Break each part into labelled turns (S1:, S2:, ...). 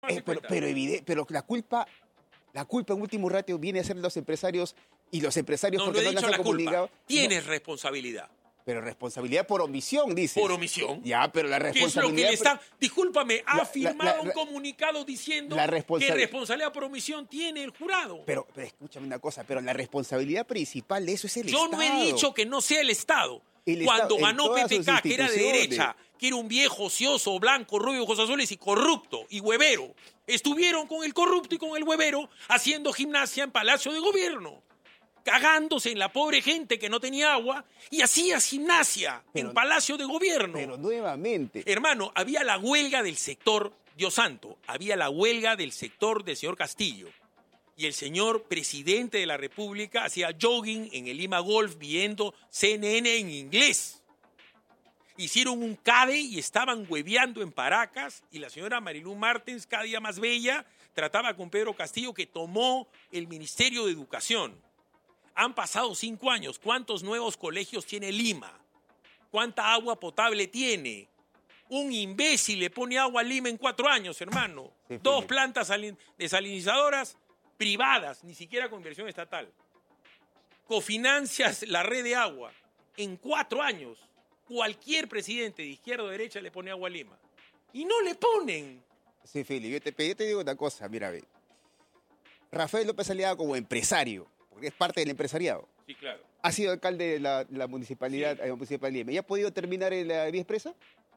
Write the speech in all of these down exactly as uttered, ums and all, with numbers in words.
S1: Eh, pero, pero, evide- pero la culpa, la culpa en último ratio viene a ser los empresarios y los empresarios
S2: No,
S1: porque
S2: no he
S1: no
S2: dicho
S1: las
S2: la
S1: han comunicado.
S2: culpa. Tienes
S1: No,
S2: responsabilidad.
S1: pero responsabilidad por omisión, dices.
S2: Por omisión.
S1: Ya, pero la
S2: ¿Qué es lo que
S1: responsabilidad...
S2: le está? Discúlpame, ha
S1: La- la-
S2: firmado
S1: la-
S2: un comunicado diciendo
S1: la responsa-
S2: que responsabilidad por omisión tiene el jurado.
S1: Pero, pero escúchame una cosa, pero la responsabilidad principal de eso es el
S2: Yo
S1: Estado.
S2: no he dicho que no sea el Estado.
S1: El
S2: Cuando
S1: Estado, en
S2: ganó
S1: todas
S2: P P K,
S1: sus
S2: que era de
S1: instituciones.
S2: derecha, que era un viejo ocioso, blanco, rubio, ojos azules y corrupto y huevero, estuvieron con el corrupto y con el huevero haciendo gimnasia en Palacio de Gobierno, cagándose en la pobre gente que no tenía agua y hacía gimnasia
S1: Pero-
S2: en Palacio de Gobierno.
S1: Pero nuevamente...
S2: Hermano, había la huelga del sector, Dios santo, había la huelga del sector del señor Castillo. Y el señor presidente de la República hacía jogging en el Lima Golf viendo C N N en inglés. Hicieron un CADE y estaban hueveando en Paracas y la señora Marilú Martens, cada día más bella, trataba con Pedro Castillo, que tomó el Ministerio de Educación. Han pasado cinco años. ¿Cuántos nuevos colegios tiene Lima? ¿Cuánta agua potable tiene? Un imbécil le pone agua a Lima en cuatro años, hermano.
S1: Sí,
S2: Dos
S1: Felipe.
S2: plantas salin- desalinizadoras privadas, ni siquiera con inversión estatal. Cofinancias la red de agua. En cuatro años, cualquier presidente de izquierda o derecha le pone agua a Lima. Y no le ponen.
S1: Sí, Fili, yo te, yo te digo una cosa, mira, ve. Rafael López Aliaga como empresario, porque es parte del empresariado,
S2: Sí, claro.
S1: ha sido alcalde de la, la municipalidad,
S2: Sí.
S1: eh, municipal de Lima. ¿Y ha podido terminar en la vía expresa?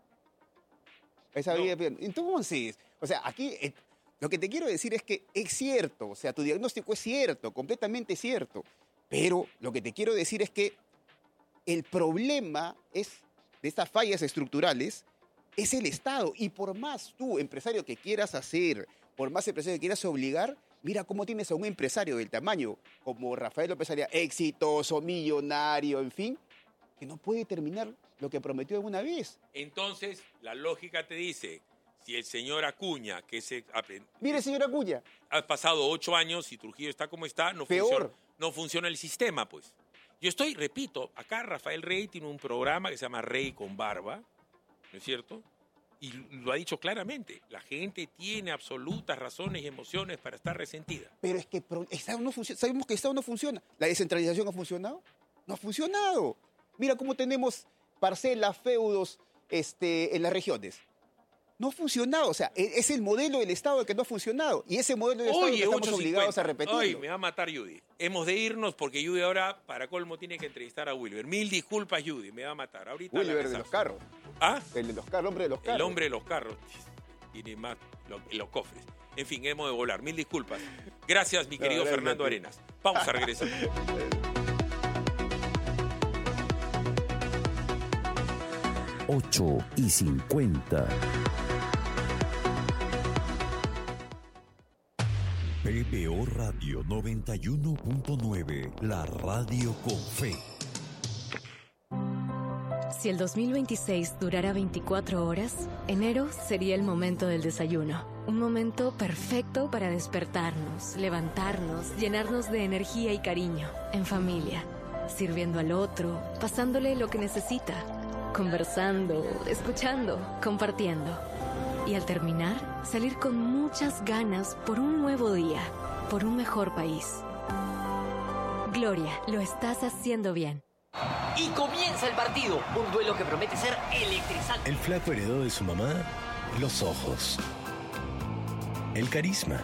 S1: Esa
S2: No.
S1: vía, entonces, o sea, aquí eh, lo que te quiero decir es que es cierto, o sea, tu diagnóstico es cierto, completamente cierto, pero lo que te quiero decir es que el problema es de estas fallas estructurales es el Estado. Y por más tú, empresario, que quieras hacer, por más empresario que quieras obligar, mira cómo tienes a un empresario del tamaño como Rafael López Aliaga, exitoso, millonario, en fin, que no puede terminar lo que prometió alguna vez.
S2: Entonces, la lógica te dice, si el señor Acuña, que se
S1: Mire, señora Acuña,
S2: ha pasado ocho años y Trujillo está como está, no
S1: Peor.
S2: funciona, no funciona el sistema, pues. Yo estoy, repito, acá Rafael Rey tiene un programa que se llama Rey con Barba, ¿no es cierto? Y lo ha dicho claramente, la gente tiene absolutas razones y emociones para estar resentida.
S1: pero es que pro- el Estado no funciona, sabemos que el Estado no funciona. ¿La descentralización ha funcionado? No ha funcionado. Mira cómo tenemos parcelas, feudos este, en las regiones. No ha funcionado, o sea, e- es el modelo del Estado el que no ha funcionado. Y ese modelo del Estado
S2: Oye,
S1: que estamos
S2: ocho
S1: obligados
S2: cincuenta.
S1: a repetirlo.
S2: Ay, me va a matar Judy. Hemos de irnos porque Judy ahora, para colmo, tiene que entrevistar a Wilber. Mil disculpas, Judy, me va a matar. Ahorita la
S1: Wilber de
S2: resazo.
S1: los carros.
S2: ¿Ah?
S1: El de los carros, hombre de los carros.
S2: El hombre de los carros. Tiene más lo- los cofres. En fin, hemos de volar. Mil disculpas. Gracias, mi
S1: No,
S2: querido
S1: gracias
S2: Fernando
S1: a ti.
S2: Arenas. Vamos a regresar.
S3: ocho y cincuenta. P B O Radio noventa y uno punto nueve, la radio con fe.
S4: Si el dos mil veintiséis durara veinticuatro horas, enero sería el momento del desayuno. Un momento perfecto para despertarnos, levantarnos, llenarnos de energía y cariño, en familia, sirviendo al otro, pasándole lo que necesita, conversando, escuchando, compartiendo. Y al terminar, salir con muchas ganas por un nuevo día, por un mejor país. Gloria, lo estás haciendo bien.
S5: Y comienza el partido, un duelo que promete ser electrizante.
S6: El flaco heredó de su mamá los ojos, el carisma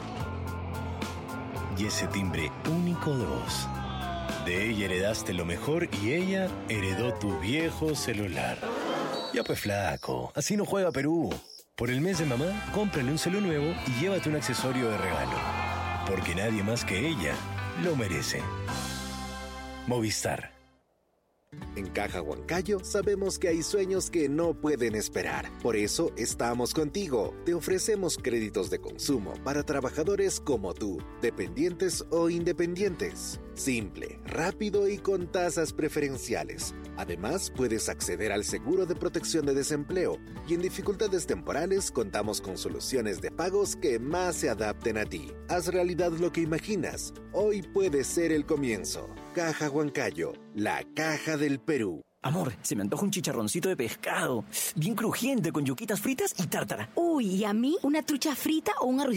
S6: y ese timbre único de voz. De ella heredaste lo mejor y ella heredó tu viejo celular. Ya pues flaco, así no juega Perú. Por el mes de mamá, cómprale un celu nuevo y llévate un accesorio de regalo. Porque nadie más que ella lo merece. Movistar.
S7: En Caja Huancayo sabemos que hay sueños que no pueden esperar. Por eso estamos contigo. Te ofrecemos créditos de consumo para trabajadores como tú, dependientes o independientes. Simple, rápido y con tasas preferenciales. Además, puedes acceder al seguro de protección de desempleo y en dificultades temporales contamos con soluciones de pagos que más se adapten a ti. Haz realidad lo que imaginas. Hoy puede ser el comienzo. Caja Huancayo, la caja del Perú.
S8: Amor, se me antoja un chicharroncito de pescado, bien crujiente con yuquitas fritas y tártara.
S9: Uy, ¿y a mí una trucha frita o un arroz